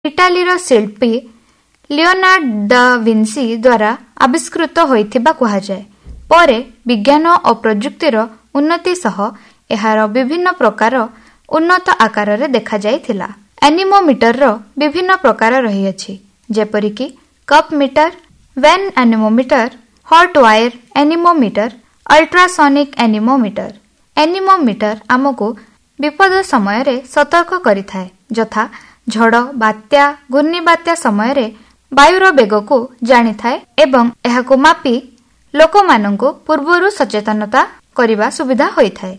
ଇଟାଲୀର ଶିଳ୍ପୀ ଲିଓନାର୍ଡୋ ଡା ଭିନ୍ସି ଦ୍ୱାରା ଆବିଷ୍କୃତ ହୋଇଥିବା କୁହାଯାଏ। ପରେ ବିଜ୍ଞାନ ଓ ପ୍ରଯୁକ୍ତିର ଉନ୍ନତି ସହ ଏହାର ବିଭିନ୍ନ ପ୍ରକାର ଉନ୍ନତ ଆକାରରେ ଦେଖାଯାଇଥିଲା। ଆନିମୋମିଟରର ବିଭିନ୍ନ ପ୍ରକାର ରହିଅଛି, ଯେପରିକି cup metre, van anemometer, hot wire anemometer, ultrasonic anemometer. Anemometer ଆମକୁ ବିପଦ ସମୟରେ ସତର୍କ କରିଥାଏ, ଯଥା ଝଡ଼, ବାତ୍ୟା, ଘୂର୍ଣ୍ଣିବାତ୍ୟା ସମୟରେ ବାୟୁର ବେଗକୁ ଜାଣିଥାଏ ଏବଂ ଏହାକୁ ମାପି ଲୋକମାନଙ୍କୁ ପୂର୍ବରୁ ସଚେତନତା କରିବା ସୁବିଧା ହୋଇଥାଏ।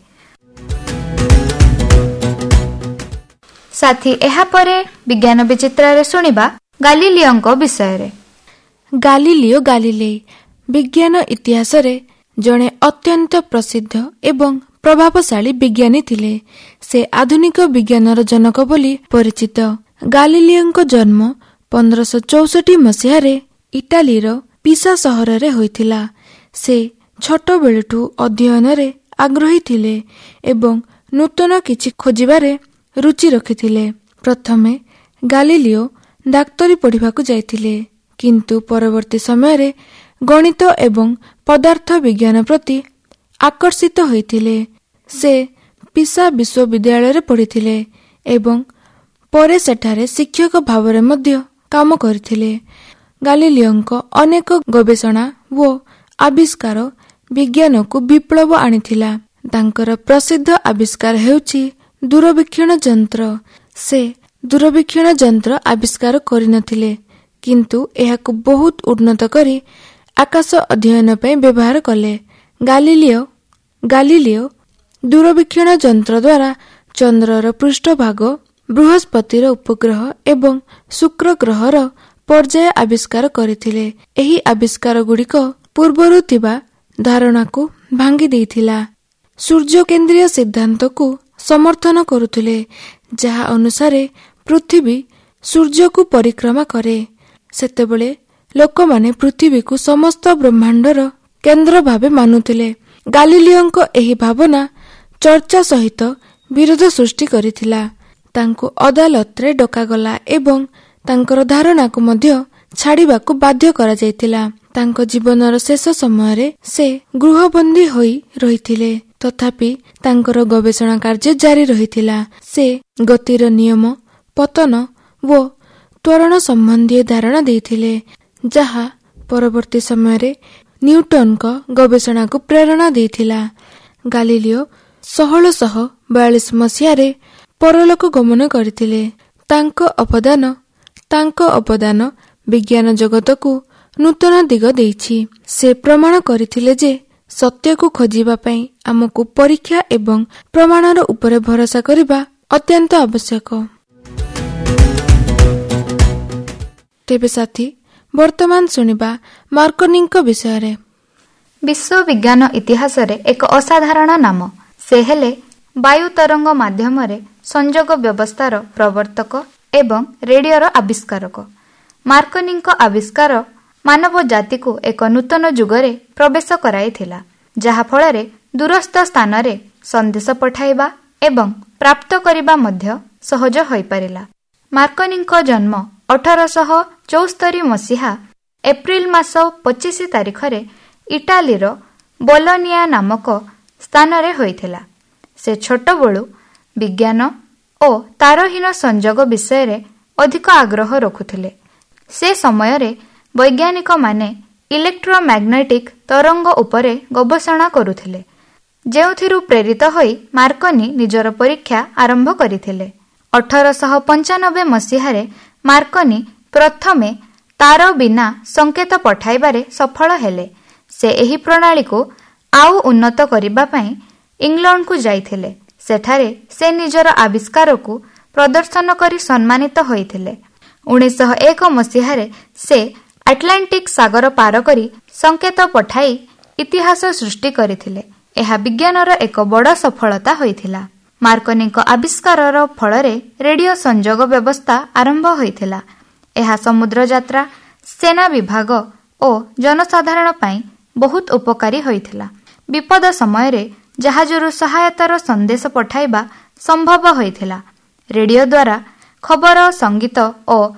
ସାଥୀ, ଏହାପରେ ବିଜ୍ଞାନ ବିଚିତ୍ରରେ ଶୁଣିବା ଗାଲିଲିଓଙ୍କ ବିଷୟରେ। ଗାଲିଲିଓ ଗାଲିଲେଇ ବିଜ୍ଞାନ ଇତିହାସରେ ଜଣେ ଅତ୍ୟନ୍ତ ପ୍ରସିଦ୍ଧ ଏବଂ ପ୍ରଭାବଶାଳୀ ବିଜ୍ଞାନୀ ଥିଲେ। ସେ ଆଧୁନିକ ବିଜ୍ଞାନର ଜନକ ବୋଲି ପରିଚିତ। ଗାଲିଲିଓଙ୍କ ଜନ୍ମ 1564 ମସିହାରେ ଇଟାଲୀର ପିସା ସହରରେ ହୋଇଥିଲା। ସେ ଛୋଟବେଳଠୁ ଅଧ୍ୟୟନରେ ଆଗ୍ରହୀ ଥିଲେ ଏବଂ ନୂତନ କିଛି ଖୋଜିବାରେ ରୁଚି ରଖିଥିଲେ। ପ୍ରଥମେ ଗାଲିଲିଓ ଡାକ୍ତରୀ ପଢ଼ିବାକୁ ଯାଇଥିଲେ, କିନ୍ତୁ ପରବର୍ତ୍ତୀ ସମୟରେ ଗଣିତ ଏବଂ ପଦାର୍ଥ ବିଜ୍ଞାନ ପ୍ରତି ଆକର୍ଷିତ ହୋଇଥିଲେ। ସେ ପିସା ବିଶ୍ୱବିଦ୍ୟାଳୟରେ ପଢ଼ିଥିଲେ ଏବଂ ପରେ ସେଠାରେ ଶିକ୍ଷକ ଭାବରେ ମଧ୍ୟ କାମ କରିଥିଲେ। ଗାଲିଲିଓଙ୍କ ଅନେକ ଗବେଷଣା ଓ ଆବିଷ୍କାର ବିଜ୍ଞାନକୁ ବିପ୍ଳବ ଆଣିଥିଲା। ତାଙ୍କର ପ୍ରସିଦ୍ଧ ଆବିଷ୍କାର ହେଉଛି ଦୂରବୀକ୍ଷଣ ଯନ୍ତ୍ର। ସେ ଦୂରବୀକ୍ଷଣ ଯନ୍ତ୍ର ଆବିଷ୍କାର କରିନଥିଲେ, କିନ୍ତୁ ଏହାକୁ ବହୁତ ଉନ୍ନତ କରି ଆକାଶ ଅଧ୍ୟୟନ ପାଇଁ ବ୍ୟବହାର କଲେ। ଗାଲିଲିଓ ଦୂରବୀକ୍ଷଣ ଯନ୍ତ୍ର ଦ୍ୱାରା ଚନ୍ଦ୍ରର ପୃଷ୍ଠଭାଗ, ବୃହସ୍ପତିର ଉପଗ୍ରହ ଏବଂ ଶୁକ୍ର ଗ୍ରହର ପର୍ଯ୍ୟାୟ ଆବିଷ୍କାର କରିଥିଲେ। ଏହି ଆବିଷ୍କାର ଗୁଡ଼ିକ ପୂର୍ବରୁ ଥିବା ଧାରଣାକୁ ଭାଙ୍ଗି ଦେଇଥିଲା। ସୂର୍ଯ୍ୟ କେନ୍ଦ୍ରୀୟ ସିଦ୍ଧାନ୍ତକୁ ସମର୍ଥନ କରୁଥିଲେ, ଯାହା ଅନୁସାରେ ପୃଥିବୀ ସୂର୍ଯ୍ୟକୁ ପରିକ୍ରମା କରେ। ସେତେବେଳେ ଲୋକମାନେ ପୃଥିବୀକୁ ସମସ୍ତ ବ୍ରହ୍ମାଣ୍ଡର କେନ୍ଦ୍ର ଭାବେ ମାନୁଥିଲେ। ଗାଲିଲିଓଙ୍କ ଏହି ଭାବନା ଚର୍ଚ୍ଚା ସହିତ ବିରୋଧ ସୃଷ୍ଟି କରିଥିଲା। ତାଙ୍କୁ ଅଦାଲତରେ ଡକାଗଲା ଏବଂ ତାଙ୍କର ଧାରଣାକୁ ମଧ୍ୟ ଛାଡ଼ିବାକୁ ବାଧ୍ୟ କରାଯାଇଥିଲା। ତାଙ୍କ ଜୀବନର ଶେଷ ସମୟରେ ସେ ଗୃହବନ୍ଦୀ ହୋଇ ରହିଥିଲେ, ତଥାପି ତାଙ୍କର ଗବେଷଣା କାର୍ଯ୍ୟ ଜାରି ରହିଥିଲା। ସେ ଗତିର ନିୟମ, ପତନ ଓ ତ୍ୱରଣ ସମ୍ବନ୍ଧୀୟ ଧାରଣା ଦେଇଥିଲେ, ଯାହା ପରବର୍ତ୍ତୀ ସମୟରେ ନ୍ୟୁଟନଙ୍କ ଗବେଷଣାକୁ ପ୍ରେରଣା ଦେଇଥିଲା। ଗାଲିଲିଓ 1642 ମସିହାରେ ପରଲୋକ ଗମନ କରିଥିଲେ। ତାଙ୍କ ଅବଦାନ ବିଜ୍ଞାନ ଜଗତକୁ ନୂତନ ଦିଗ ଦେଇଛି। ସେ ପ୍ରମାଣ କରିଥିଲେ ଯେ ସତ୍ୟକୁ ଖୋଜିବା ପାଇଁ ଆମକୁ ପରୀକ୍ଷା ଏବଂ ପ୍ରମାଣର ଉପରେ ଭରସା କରିବା ଅତ୍ୟନ୍ତ ଆବଶ୍ୟକ। ତେବେ ସାଥୀ, ବର୍ତ୍ତମାନ ଶୁଣିବା ମାର୍କୋନିଙ୍କ ବିଷୟରେ। ବିଶ୍ୱ ବିଜ୍ଞାନ ଇତିହାସରେ ଏକ ଅସାଧାରଣ ନାମ। ସେ ହେଲେ ବାୟୁ ତରଙ୍ଗ ମାଧ୍ୟମରେ ସଂଯୋଗ ବ୍ୟବସ୍ଥାର ପ୍ରବର୍ତ୍ତକ ଏବଂ ରେଡିଓର ଆବିଷ୍କାରକ। ମାର୍କୋନିଙ୍କ ଆବିଷ୍କାର ମାନବ ଜାତିକୁ ଏକ ନୂତନ ଯୁଗରେ ପ୍ରବେଶ କରାଇଥିଲା, ଯାହାଫଳରେ ଦୂରସ୍ଥ ସ୍ଥାନରେ ସନ୍ଦେଶ ପଠାଇବା ଏବଂ ପ୍ରାପ୍ତ କରିବା ମଧ୍ୟ ସହଜ ହୋଇପାରିଲା। ମାର୍କୋନିଙ୍କ ଜନ୍ମ 1874 ମସିହା ଏପ୍ରିଲ ମାସ 25 ତାରିଖରେ ଇଟାଲୀର ବୋଲୋନିଆ ନାମକ ସ୍ଥାନରେ ହୋଇଥିଲା। ସେ ଛୋଟବେଳୁ ବିଜ୍ଞାନ ଓ ତାରହୀନ ସଂଯୋଗ ବିଷୟରେ ଅଧିକ ଆଗ୍ରହ ରଖୁଥିଲେ। ସେ ସମୟରେ ବୈଜ୍ଞାନିକମାନେ ଇଲେକ୍ଟ୍ରୋମ୍ୟାଗ୍ନେଟିକ୍ ତରଙ୍ଗ ଉପରେ ଗବେଷଣା କରୁଥିଲେ, ଯେଉଁଥିରୁ ପ୍ରେରିତ ହୋଇ ମାର୍କୋନି ନିଜର ପରୀକ୍ଷା ଆରମ୍ଭ କରିଥିଲେ। 1895 ମସିହାରେ ମାର୍କୋନି ପ୍ରଥମେ ତାର ବିନା ସଂକେତ ପଠାଇବାରେ ସଫଳ ହେଲେ। ସେ ଏହି ପ୍ରଣାଳୀକୁ ଆଉ ଉନ୍ନତ କରିବା ପାଇଁ ଇଂଲଣ୍ଡକୁ ଯାଇଥିଲେ। ସେଠାରେ ସେ ନିଜର ଆବିଷ୍କାରକୁ ପ୍ରଦର୍ଶନ କରି ସମ୍ମାନିତ ହୋଇଥିଲେ। 1901 ମସିହାରେ ସେ ଆଟଲାଣ୍ଟିକ୍ ସାଗର ପାର କରି ସଂକେତ ପଠାଇ ଇତିହାସ ସୃଷ୍ଟି କରିଥିଲେ। ଏହା ବିଜ୍ଞାନର ଏକ ବଡ଼ ସଫଳତା ହୋଇଥିଲା। ମାର୍କୋନିଙ୍କ ଆବିଷ୍କାରର ଫଳରେ ରେଡିଓ ସଂଯୋଗ ବ୍ୟବସ୍ଥା ଆରମ୍ଭ ହୋଇଥିଲା। ଏହା ସମୁଦ୍ର ଯାତ୍ରା, ସେନା ବିଭାଗ ଓ ଜନସାଧାରଣ ପାଇଁ ବହୁତ ଉପକାରୀ ହୋଇଥିଲା। ବିପଦ ସମୟରେ ଜାହାଜରୁ ସହାୟତାର ସନ୍ଦେଶ ପଠାଇବା ସମ୍ଭବ ହୋଇଥିଲା। ରେଡିଓ ଦ୍ୱାରା ଖବର, ସଙ୍ଗୀତ ଓ